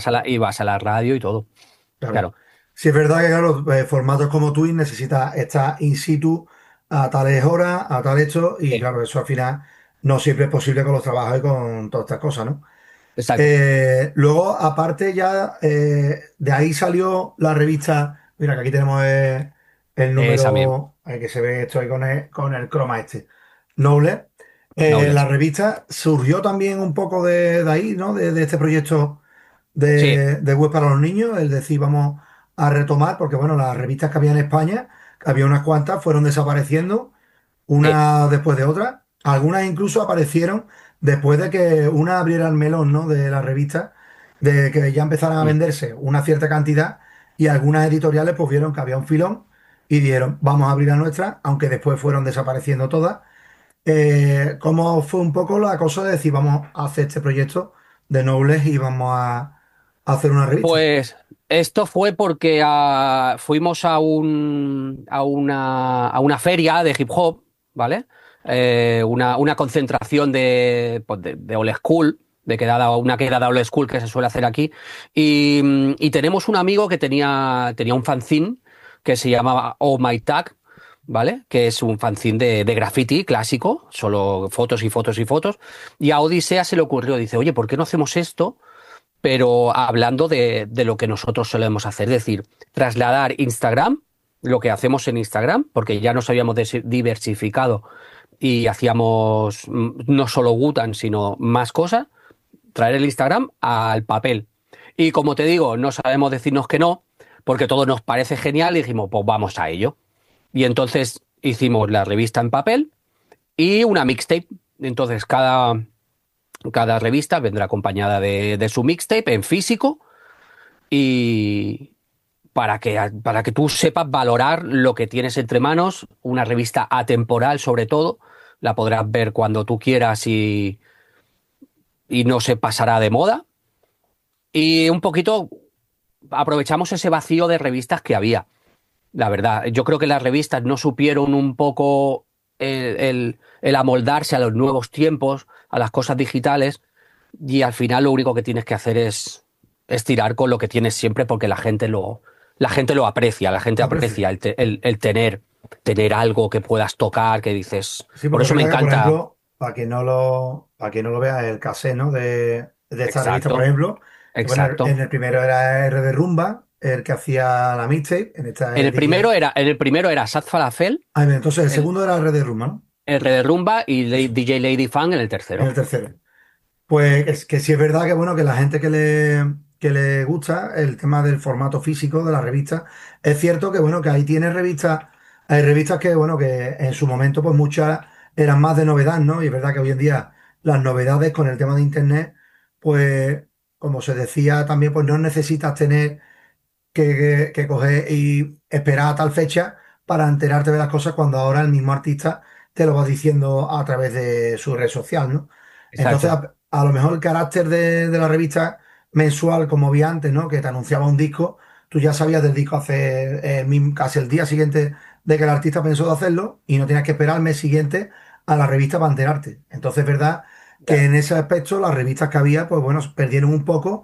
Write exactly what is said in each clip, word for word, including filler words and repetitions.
a la, y vas a la radio y todo. Claro. Claro, Sí, es verdad que, claro, eh, formatos como Twitch necesitas estar in situ a tales horas, a tal hecho, y sí, claro, eso al final no siempre es posible con los trabajos y con todas estas cosas, ¿no? exacto. Eh, luego, aparte, ya eh, de ahí salió la revista. Mira, que aquí tenemos eh, el Esa misma, número eh, que se ve esto ahí con el, con el croma este. Noble. Eh, la Knowledge. revista surgió también un poco de, de ahí, ¿no? De, de este proyecto Sí, de, de web para los niños, es decir, vamos a retomar, porque bueno, las revistas que había en España, que había unas cuantas, fueron desapareciendo sí. una después de otra. Algunas incluso aparecieron después de que una abriera el melón, ¿no? De la revista, de que ya empezaran a Mm. venderse una cierta cantidad y algunas editoriales pues vieron que había un filón y dijeron, vamos a abrir la nuestra, aunque después fueron desapareciendo todas. Eh, ¿cómo fue un poco la cosa de decir, vamos a hacer este proyecto de Nobles y vamos a, a hacer una revista? Pues esto fue porque ah, fuimos a un, a una, a una feria de hip hop, ¿vale? Eh, una, una concentración de, pues de, de old school, de quedada, una quedada old school que se suele hacer aquí. Y, mm, y tenemos un amigo que tenía, tenía un fanzine que se llamaba Oh My Tag, ¿vale? Que es un fanzine de, de graffiti clásico, solo fotos y fotos y fotos. Y a Odisea se le ocurrió, dice, oye, ¿por qué no hacemos esto? Pero hablando de, de lo que nosotros solemos hacer, es decir, trasladar Instagram, lo que hacemos en Instagram, porque ya nos habíamos des- diversificado y hacíamos mm, no solo Gutan, sino más cosas, traer el Instagram al papel. Y como te digo, no sabemos decirnos que no, porque todo nos parece genial y dijimos, pues vamos a ello. Y entonces hicimos la revista en papel y una mixtape. Entonces cada, cada revista vendrá acompañada de, de su mixtape en físico y para que, para que tú sepas valorar lo que tienes entre manos, una revista atemporal sobre todo, la podrás ver cuando tú quieras y, y no se pasará de moda. Y un poquito aprovechamos ese vacío de revistas que había. La verdad, yo creo que las revistas no supieron un poco el, el, el amoldarse a los nuevos tiempos, a las cosas digitales, y al final lo único que tienes que hacer es, es tirar con lo que tienes siempre porque la gente lo, la gente lo aprecia, la gente Lo aprecio. aprecia el, te- el, el tener, tener algo que puedas tocar, que dices, Sí, por porque es eso me verdad que, por encanta. ejemplo, para que no lo, para que no lo vea, el cassette, ¿no? De, de esta revista, por Exacto, ejemplo, bueno, exacto. en el primero era R de Rumba, el que hacía la mixtape, en esta En es el primero D J. era, en el primero era Sad Falafel, Ah, bien, entonces el el segundo era R de Rumba, ¿no? R de Rumba y Eso, D J Lady Funk en el en tercero. el tercero. Pues es que sí es verdad que bueno, que la gente que le, que le gusta el tema del formato físico de la revista, es cierto que bueno, que ahí tiene revistas, hay revistas que bueno, que en su momento pues muchas eran más de novedad, ¿no? Y es verdad que hoy en día las novedades con el tema de internet, pues como se decía también, pues no necesitas tener que, que, que coger y esperar a tal fecha para enterarte de las cosas cuando ahora el mismo artista te lo va diciendo a través de su red social, ¿no? Entonces, Exacto. a, a lo mejor el carácter de, de la revista mensual, como vi antes, ¿no? Que te anunciaba un disco, tú ya sabías del disco hace eh, mismo- casi el día siguiente de que el artista pensó de hacerlo y no tenías que esperar al mes siguiente a la revista para enterarte. Entonces, es verdad que Claro. en ese aspecto las revistas que había, pues bueno, perdieron un poco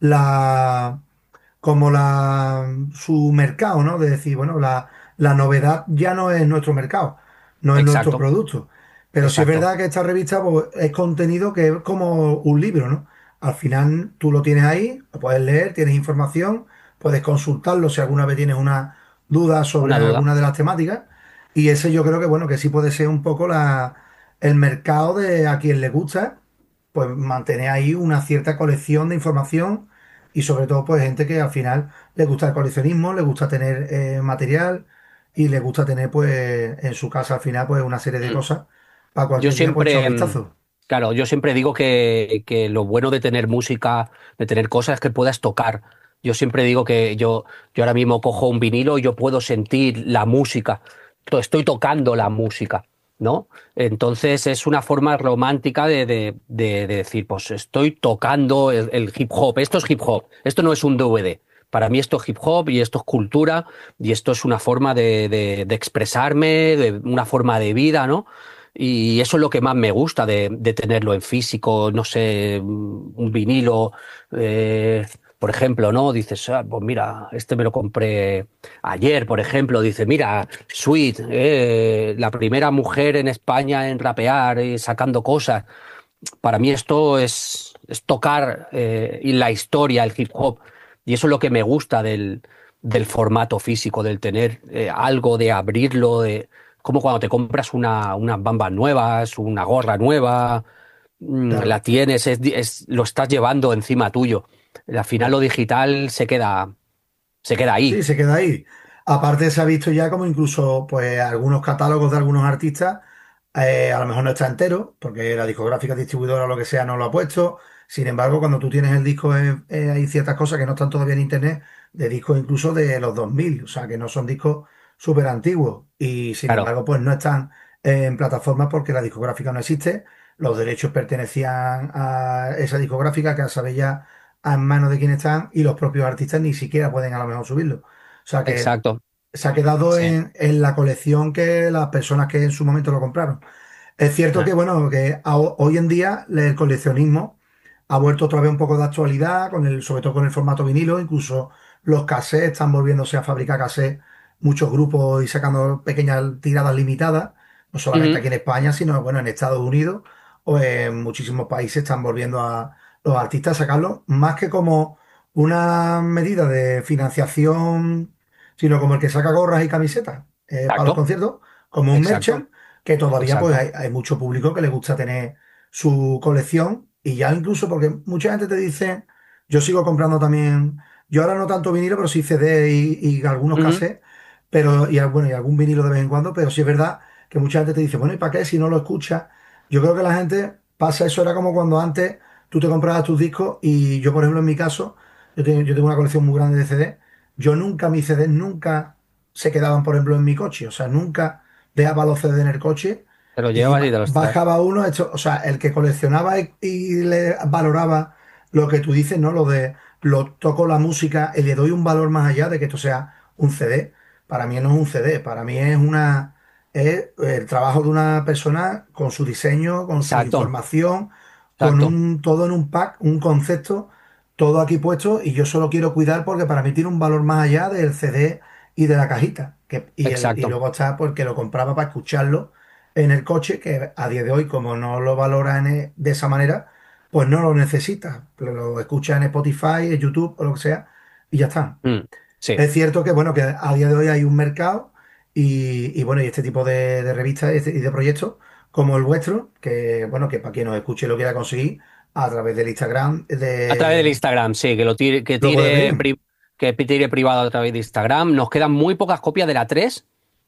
la como la, su mercado, ¿no? De decir, bueno, la, la novedad ya no es nuestro mercado, no es nuestro Exacto, producto. Pero sí es exacto. verdad que esta revista pues, es contenido que es como un libro, ¿no? Al final tú lo tienes ahí, lo puedes leer, tienes información, puedes consultarlo si alguna vez tienes una duda sobre Una duda. alguna de las temáticas. Y ese yo creo que, bueno, que sí puede ser un poco la, el mercado de a quien le gusta, pues mantener ahí una cierta colección de información y sobre todo pues gente que al final le gusta el coleccionismo, le gusta tener eh, material y le gusta tener pues en su casa al final pues una serie de Mm. cosas para Yo cualquier día pues echar un siempre, mm, vistazo. claro, yo siempre digo que, que lo bueno de tener música, de tener cosas que puedas tocar. Yo siempre digo que yo, yo ahora mismo cojo un vinilo y yo puedo sentir la música. To- Estoy tocando la música, ¿no? Entonces es una forma romántica de, de, de- de decir, pues estoy tocando el, el hip hop. Esto es hip hop. Esto no es un D V D. Para mí esto es hip hop y esto es cultura y esto es una forma de, de, de expresarme, de una forma de vida, ¿no? Y eso es lo que más me gusta de, de tenerlo en físico, no sé, un vinilo, eh, por ejemplo, ¿no? Dices, "Ah, pues mira, este me lo compré ayer, por ejemplo". Dice, mira, Sweet, eh, la primera mujer en España en rapear, eh, sacando cosas. Para mí esto es, es tocar eh, y la historia, el hip hop. Y eso es lo que me gusta del, del formato físico, del tener eh, algo, de abrirlo, de como cuando te compras una, unas bambas nuevas, una gorra nueva, mm, Claro, la tienes, es, es- lo estás llevando encima tuyo. Al final claro. lo digital se queda, se queda Sí, ahí. se queda ahí. Aparte se ha visto ya como incluso pues algunos catálogos de algunos artistas, eh, a lo mejor no está entero, porque la discográfica distribuidora o lo que sea no lo ha puesto. Sin embargo, cuando tú tienes el disco, eh, eh, hay ciertas cosas que no están todavía en internet, de discos incluso de los dos mil, o sea, que no son discos súper antiguos. Y sin Claro, embargo, pues no están eh, en plataformas porque la discográfica no existe. Los derechos pertenecían a esa discográfica, que a saber ya en manos de quién están, y los propios artistas ni siquiera pueden a lo mejor subirlo. O sea que exacto. se ha quedado Sí. en, en la colección que las personas que en su momento lo compraron. Es cierto Ah. que, bueno, que a- hoy en día el coleccionismo ha vuelto otra vez un poco de actualidad, con el, sobre todo con el formato vinilo, incluso los cassettes están volviéndose a fabricar cassettes, muchos grupos y sacando pequeñas tiradas limitadas, no solamente Ujú. aquí en España, sino bueno, en Estados Unidos o en muchísimos países están volviendo a los artistas a sacarlo, más que como una medida de financiación, sino como el que saca gorras y camisetas eh, para los Exacto, conciertos, como un exacto, merchant que todavía pues exacto. hay, hay mucho público que le gusta tener su colección y ya incluso porque mucha gente te dice, yo sigo comprando también, yo ahora no tanto vinilo, pero sí C D y, y algunos Ujú. cassettes, pero y, bueno, y algún vinilo de vez en cuando, pero sí es verdad que mucha gente te dice, bueno, ¿y para qué si no lo escuchas? Yo creo que la gente pasa eso, era como cuando antes tú te comprabas tus discos y yo, por ejemplo, en mi caso, yo tengo, yo tengo una colección muy grande de C D, yo nunca, mis C D nunca se quedaban, por ejemplo, en mi coche, o sea, nunca dejaba los C D en el coche Te lo y llevas y ba- te los traes. bajaba uno, hecho, o sea, el que coleccionaba y, y le valoraba lo que tú dices, ¿no? Lo de lo toco la música y le doy un valor más allá de que esto sea un C D. Para mí no es un C D, para mí es una es el trabajo de una persona con su diseño, con su Exacto, información, con exacto. un todo en un pack, un concepto, todo aquí puesto y yo solo quiero cuidar porque para mí tiene un valor más allá del C D y de la cajita. Que, y, el, y Exacto. luego está porque lo compraba para escucharlo en el coche, que a día de hoy, como no lo valoran eh, de esa manera, pues no lo necesita. Pero lo escucha en Spotify, en YouTube o lo que sea, y ya está. Mm, sí. Es cierto que, bueno, que a día de hoy hay un mercado y, y, bueno, y este tipo de, de revistas y, este- y de proyectos como el vuestro, que, bueno, que para quien nos escuche y lo quiera conseguir a través del Instagram, A través del de, Instagram, sí, que lo tire, que lo puede tire, pedir. pri- que tire privado a través de Instagram. Nos quedan muy pocas copias de la tres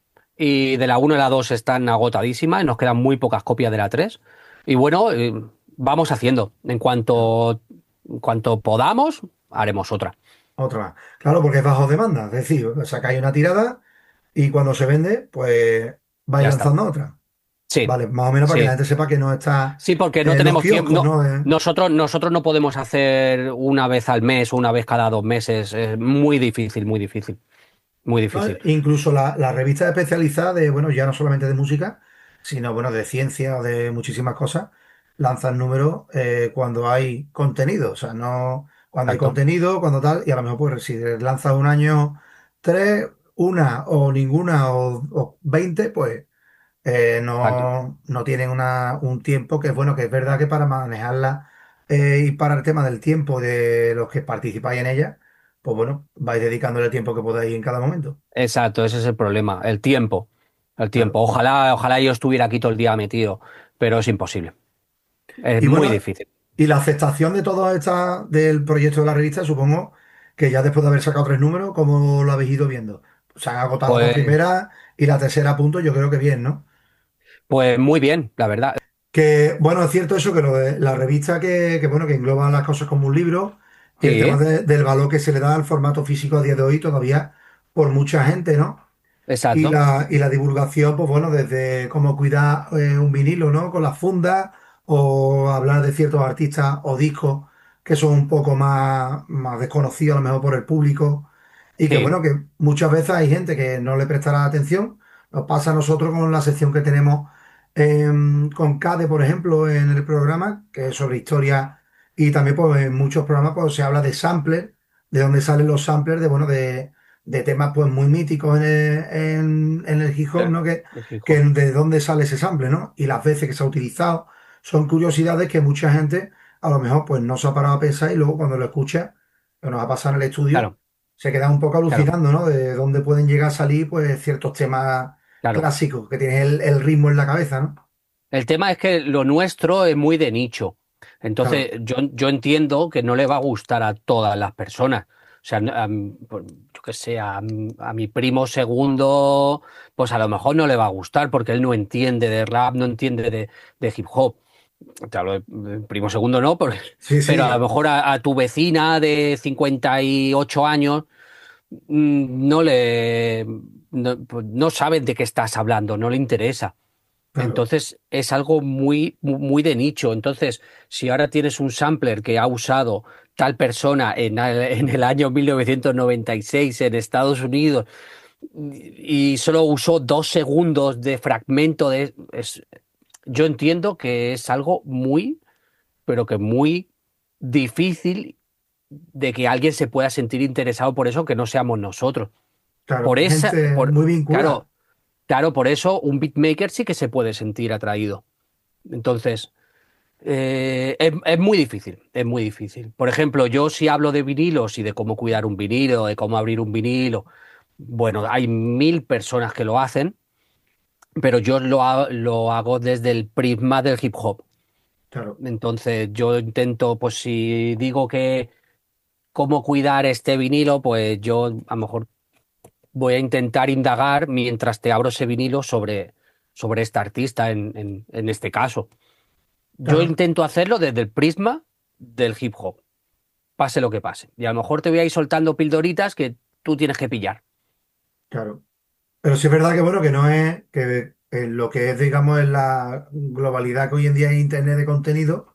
y de la uno y la dos están agotadísimas. Nos quedan muy pocas copias de la tres. Y bueno, eh, vamos haciendo. En cuanto, en cuanto podamos, haremos otra. Otra más. Claro, porque es bajo demanda. Es decir, sacáis una tirada y cuando se vende, pues vais Ya está. lanzando otra. Sí, Vale, más o menos para que la sí. gente sepa que no está Sí, porque no en los tenemos tiempo. kioscos, No, ¿no? Eh, nosotros, nosotros no podemos hacer una vez al mes o una vez cada dos meses. Es muy difícil, muy difícil, muy ¿no? difícil. Incluso la, la revista especializada de, bueno, ya no solamente de música, sino, bueno, de ciencia o de muchísimas cosas, lanzan números eh, cuando hay contenido. O sea, no cuando hay Exacto. contenido, cuando tal, y a lo mejor, pues, si lanzas un año tres, una o ninguna o, o veinte, pues eh, Exacto. no, no tienen una, un tiempo que es bueno, que es verdad que para manejarla eh, y para el tema del tiempo de los que participáis en ella, pues bueno, vais dedicándole el tiempo que podáis en cada momento. Exacto, ese es el problema. El tiempo. El Claro. tiempo. Ojalá, ojalá yo estuviera aquí todo el día metido, pero es imposible. Es Y muy bueno, difícil. y la aceptación de todo esta, del proyecto de la revista, supongo que ya después de haber sacado tres números, ¿cómo lo habéis ido viendo? Se han agotado las dos Pues, primeras y la tercera a punto, yo creo que bien, ¿no? pues muy bien, la verdad. Que, bueno, es cierto eso, que lo de la revista que, que, bueno, que engloba las cosas como un libro, y el tema Sí, de- del valor que se le da al formato físico a día de hoy todavía por mucha gente, ¿no? Y exacto. la, y la divulgación, pues bueno, desde cómo cuidar eh, un vinilo, ¿no? Con las fundas, o hablar de ciertos artistas o discos que son un poco más, más desconocidos a lo mejor por el público. Y que Sí, bueno, que muchas veces hay gente que no le prestará atención. Nos pasa a nosotros con la sección que tenemos em, con Cade, por ejemplo, en el programa, que es sobre historia. Y también pues en muchos programas pues, se habla de sampler, de dónde salen los samplers de, bueno, de, de temas pues muy míticos en el, en, en el hip hop, Eh, ¿no? Que, el hip que hop. de dónde sale ese sample, ¿no? Y las veces que se ha utilizado. Son curiosidades que mucha gente a lo mejor pues no se ha parado a pensar y luego cuando lo escucha, que nos ha pasado en el estudio, Claro, se queda un poco claro, alucinando, ¿no? De dónde pueden llegar a salir pues ciertos temas claro. clásicos que tienen el, el ritmo en la cabeza, ¿no? El tema es que lo nuestro es muy de nicho. Claro, Entonces, yo, yo entiendo que no le va a gustar a todas las personas. O sea, no- a m- pues, yo qué sé, a, m- a mi primo segundo, pues a lo mejor no le va a gustar porque él no entiende de rap, no entiende de, de hip hop. Te hablo de primo segundo, no, porque- sí, pero a lo sí, mejor a, a tu vecina de cincuenta y ocho años mm, no le, no, pues, no saben de qué estás hablando, no le interesa. claro, Entonces es algo muy, mu- muy de nicho. Entonces, si ahora tienes un sampler que ha usado tal persona en, el- en el año mil novecientos noventa y seis en Estados Unidos y solo usó dos segundos de fragmento de... es- yo entiendo que es algo muy, pero que muy difícil de que alguien se pueda sentir interesado por eso que no seamos nosotros. claro, Por hay esa, gente por, muy vinculada, claro, claro, por eso un beatmaker sí que se puede sentir atraído. Entonces, eh, es, es muy difícil, es muy difícil. Por ejemplo, yo si hablo de vinilos y de cómo cuidar un vinilo, de cómo abrir un vinilo, bueno, hay mil personas que lo hacen, pero yo lo, ha- lo hago desde el prisma del hip hop. claro, Entonces, yo intento, pues si digo que cómo cuidar este vinilo, pues yo a lo mejor voy a intentar indagar mientras te abro ese vinilo sobre, sobre este artista en, en en este caso. Yo claro, intento hacerlo desde el prisma del hip hop, pase lo que pase. Y a lo mejor te voy a ir soltando pildoritas que tú tienes que pillar. claro. Pero sí es verdad que, bueno, que no es, que en lo que es, digamos, en la globalidad que hoy en día hay Internet de contenido,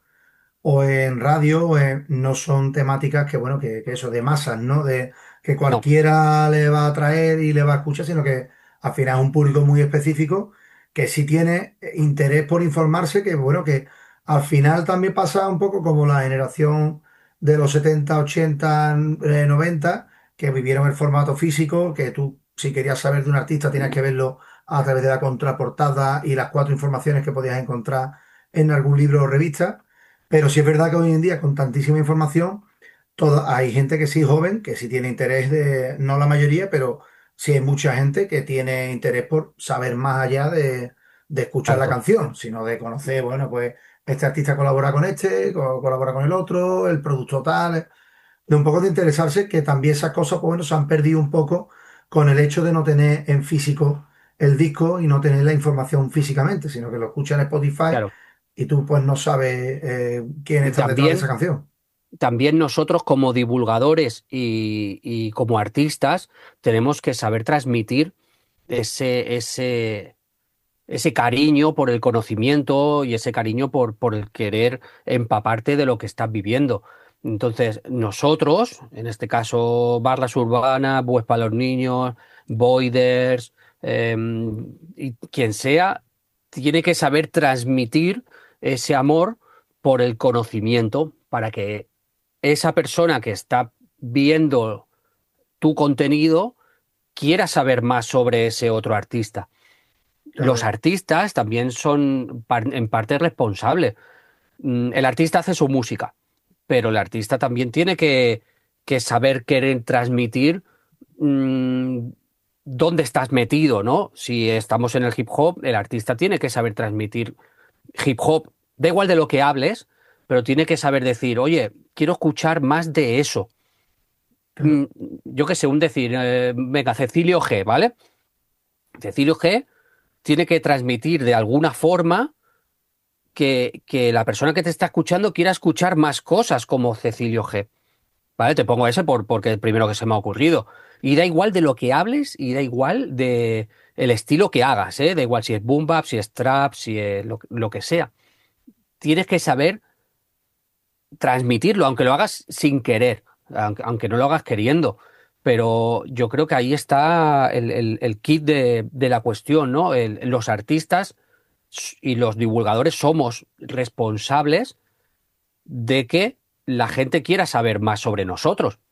o en radio, o en- no son temáticas que, bueno, que, que eso, de masas, ¿no? De que No, cualquiera le va a atraer y le va a escuchar, sino que al final es un público muy específico que sí tiene interés por informarse, que, bueno, que al final también pasa un poco como la generación de los setenta ochenta eh, noventa, que vivieron el formato físico, que tú, si querías saber de un artista, tenías que verlo a través de la contraportada y las cuatro informaciones que podías encontrar en algún libro o revista. Pero sí es verdad que hoy en día, con tantísima información, toda- hay gente que sí joven, que sí tiene interés de, no la mayoría, pero sí hay mucha gente que tiene interés por saber más allá de, de escuchar la claro, canción, sino de conocer, bueno, pues este artista colabora con este, co- colabora con el otro, el producto tal, de un poco de interesarse, que también esas cosas, pues bueno, se han perdido un poco con el hecho de no tener en físico el disco y no tener la información físicamente, sino que lo escuchas en Spotify claro. y tú pues no sabes eh, quién Y está detrás de esa también, canción. también nosotros como divulgadores y, y como artistas tenemos que saber transmitir ese, ese, ese cariño por el conocimiento y ese cariño por, por el querer empaparte de lo que estás viviendo. Entonces, nosotros, en este caso, Barras Urbanas, Pues para los Niños, Voiders, eh, y quien sea, tiene que saber transmitir ese amor por el conocimiento para que esa persona que está viendo tu contenido quiera saber más sobre ese otro artista. Los Claro, artistas también son par- en parte responsables. Mm, El artista hace su música, pero el artista también tiene que, que saber querer transmitir mm, dónde estás metido, ¿no? Si estamos en el hip hop, el artista tiene que saber transmitir hip hop. Da igual de lo que hables, pero tiene que saber decir, oye, quiero escuchar más de eso. Mm, claro, yo qué sé, un decir, eh, venga, Cecilio G, ¿vale? Cecilio G tiene que transmitir de alguna forma que, que la persona que te está escuchando quiera escuchar más cosas como Cecilio G. ¿Vale? Te pongo ese por, porque es el primero que se me ha ocurrido. Y da igual de lo que hables y da igual de el estilo que hagas, ¿eh? Da igual si es boom bap, si es trap, si es lo, lo que sea. Tienes que saber transmitirlo, aunque lo hagas sin querer, aunque, aunque no lo hagas queriendo. Pero yo creo que ahí está el, el- el kit de, de la cuestión, ¿no? El- los artistas y los divulgadores somos responsables de que la gente quiera saber más sobre nosotros.